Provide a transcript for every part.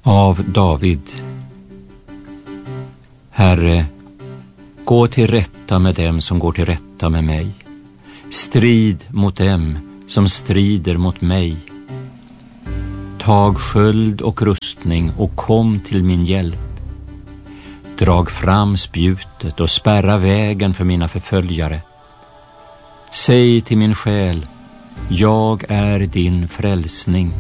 Av David. Herre, gå till rätta med dem som går till rätta med mig. Strid mot dem som strider mot mig. Tag sköld och rustning och kom till min hjälp. Drag fram spjutet och spärra vägen för mina förföljare. Säg till min själ, jag är din frälsning.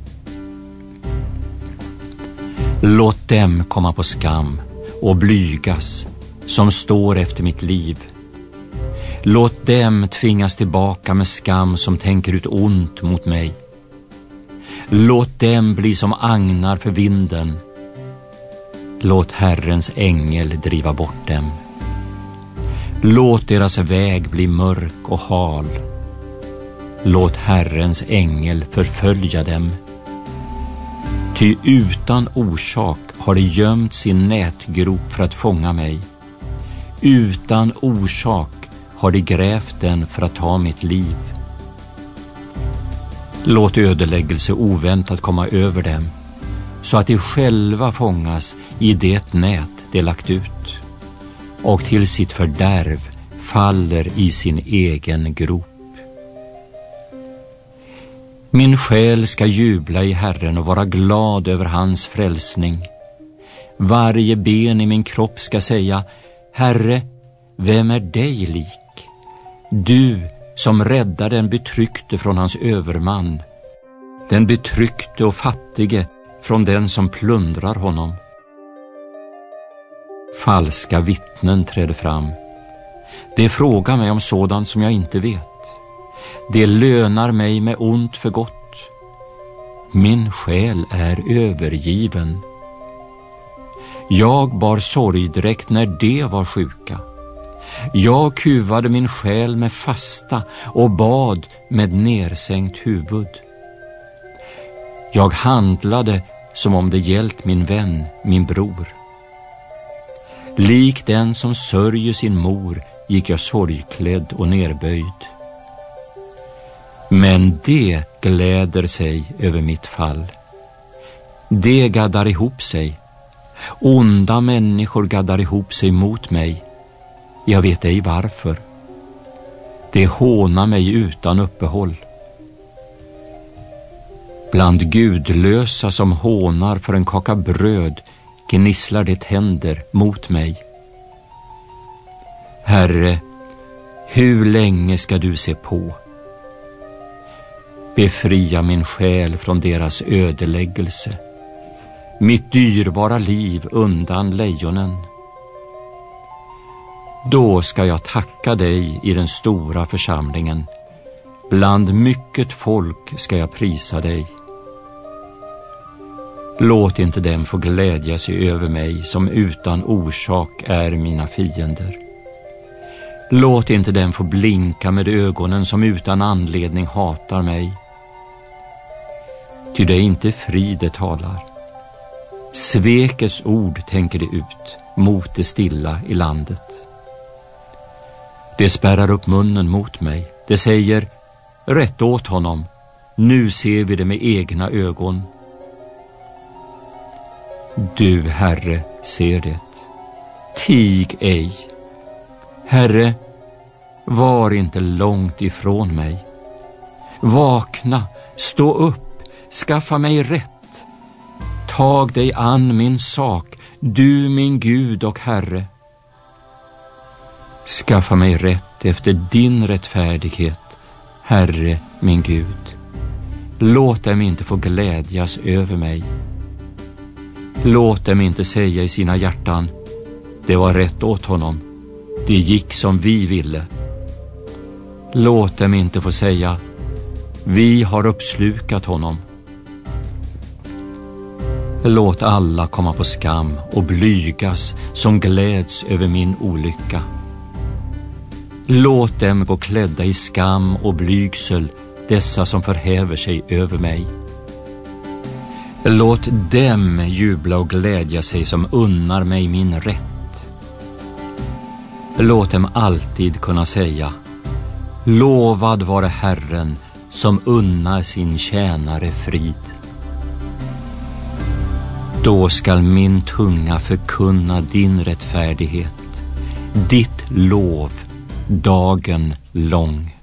Låt dem komma på skam och blygas som står efter mitt liv. Låt dem tvingas tillbaka med skam som tänker ut ont mot mig. Låt dem bli som agnar för vinden. Låt Herrens ängel driva bort dem. Låt deras väg bli mörk och hal. Låt Herrens ängel förfölja dem. Ty utan orsak har de gömt sin nätgrop för att fånga mig. Utan orsak har de grävt den för att ta mitt liv. Låt ödeläggelse oväntat komma över dem, så att de själva fångas i det nät de lagt ut, och till sitt fördärv faller i sin egen grop. Min själ ska jubla i Herren och vara glad över hans frälsning. Varje ben i min kropp ska säga, Herre, vem är dig lik? Du som räddar den betryckte från hans överman, den betryckte och fattige från den som plundrar honom. Falska vittnen träder fram. De frågar mig om sådant som jag inte vet. Det lönar mig med ont för gott. Min själ är övergiven. Jag bar sorgdräkt när de var sjuka. Jag kuvade min själ med fasta och bad med nersänkt huvud. Jag handlade som om det gällt min vän, min bror. Lik den som sörjer sin mor gick jag sorgklädd och nerböjd. Men det gläder sig över mitt fall. Det gaddar ihop sig. Onda människor gaddar ihop sig mot mig. Jag vet ej varför. Det hånar mig utan uppehåll. Bland gudlösa som hånar för en kaka bröd gnisslar det tänder mot mig. Herre, hur länge ska du se på? Befria min själ från deras ödeläggelse, mitt dyrbara liv undan lejonen. Då ska jag tacka dig i den stora församlingen. Bland mycket folk ska jag prisa dig. Låt inte dem få glädja sig över mig som utan orsak är mina fiender. Låt inte dem få blinka med ögonen som utan anledning hatar mig. Ty det är inte frid det talar. Svekets ord tänker det ut mot det stilla i landet. Det spärrar upp munnen mot mig. Det säger, rätt åt honom. Nu ser vi det med egna ögon. Du, Herre, ser det. Tig ej. Herre, var inte långt ifrån mig. Vakna, stå upp, skaffa mig rätt. Tag dig an min sak, du min Gud och Herre. Skaffa mig rätt efter din rättfärdighet, Herre min Gud. Låt dem inte få glädjas över mig. Låt dem inte säga i sina hjärtan, det var rätt åt honom, det gick som vi ville. Låt dem inte få säga, vi har uppslukat honom. Låt alla komma på skam och blygas som gläds över min olycka. Låt dem gå klädda i skam och blygsel, dessa som förhäver sig över mig. Låt dem jubla och glädja sig som unnar mig min rätt. Låt dem alltid kunna säga, lovad vare Herren som unnar sin tjänare frid. Då skall min tunga förkunna din rättfärdighet, ditt lov dagen lång.